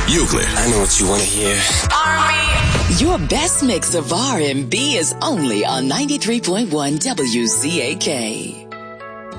Euclid. I know what you want to hear. R&B. Your best mix of R&B is only on 93.1 WCAK.